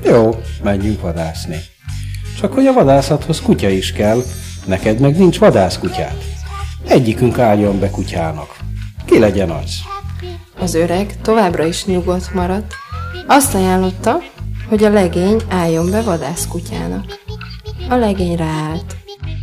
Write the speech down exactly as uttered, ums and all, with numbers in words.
Jó, menjünk vadászni. Csak hogy a vadászathoz kutya is kell, neked meg nincs vadászkutyád. Egyikünk álljon be kutyának. Ki legyen az? Az öreg továbbra is nyugodt maradt. Azt ajánlotta, hogy a legény álljon be vadászkutyának. A legény ráállt.